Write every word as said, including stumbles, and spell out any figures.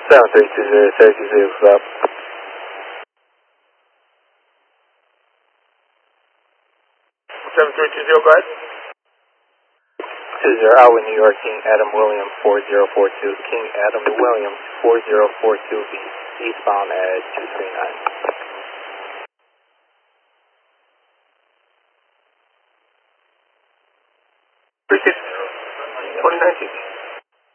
seven three two zero, Syracuse zero, stop. seven three two zero, go ahead. two zero, Alwyn, New York, King Adam Williams four zero four two, King Adam Williams four zero four two, be eastbound at two three nine. three six, twenty nineteen.